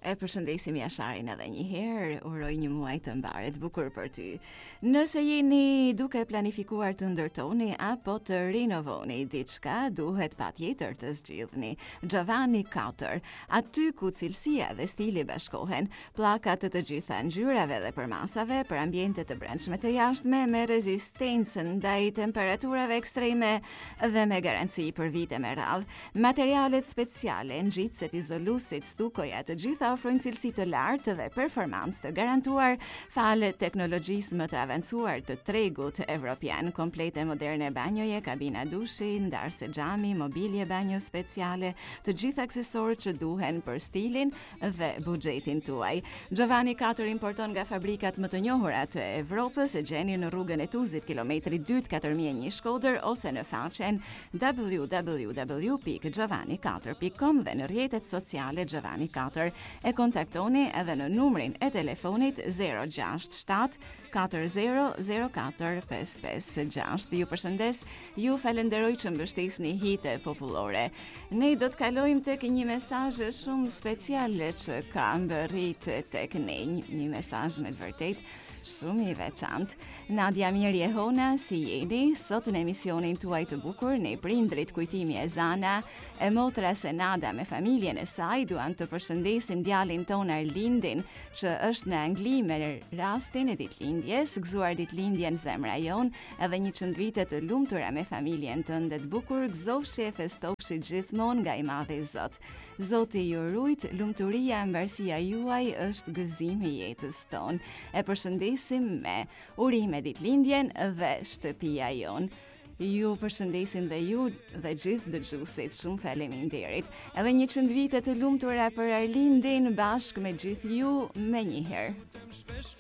E përshëndesim Jasharin edhe një herë, uroj një muaj të mbarë bukur për ty. Nëse jeni duke planifikuar të ndërtoni apo të rinovoni diçka, duhet patjetër të zgjidhni Giovanni 4, aty ku cilësia dhe stili bashkohen, pllaka të gjitha ngjyrave dhe përmasave për ambiente të brendshme të jashtme me rezistencë ndaj temperaturave ekstreme dhe me garanci për vite me radhë. Materialet speciale, ngjitëset, izoluesit, stukoja, të gjitha ofrojnë cilësi të lartë dhe performancë të garantuar falë teknologjisë më të avancuar të tregut evropian, komplete moderne banjoje, kabina dushi, ndarse xhami, mobilje banjo speciale, të gjitha aksesorët që duhen për stilin dhe buxhetin tuaj. Giovanni 4 importon nga fabrikat më të njohura të Evropës, e gjeni në rrugën e Tuzit, kilometri 2 4001 Shkodër, ose në faqen www.giovanni4.com dhe në rrjetet sociale Giovanni 4. E kontaktoni edhe në numrin e telefonit 067 40 04 556. Ju përshëndes, ju falenderoj që mbështesni hite popullore. Ne do të kalojmë tek një mesazh shumë special që ka mbërrit tek ne, një mesazh me vërtet shumë i veçantë. Nadia Mirje Hona, si jeni? Sot në emisionin tuaj të bukur, ne prindrit kujtimi e Zana, e motra Senada me familjen e saj, duan të përshëndesin djalin ton Arlindin, që është në Angli me rastin e ditëlindjes, gëzuar ditëlindjen zemra jon, edhe një qëndvite të lumtura me familjen tënde të bukur, gëzofshi e festofshi gjithmonë nga i madhi Zot. Zoti ju rujt, lumturia e mbarësia juaj është gëzimi i jetës tonë. E përshëndesim me urime ditëlindjen dhe shtëpia jon. Ju përshëndesim dhe ju dhe gjithë dëgjuesit, shumë faleminderit. Edhe një qëndvite të lumtura për Arlindin bashkë me gjithë ju menjëherë.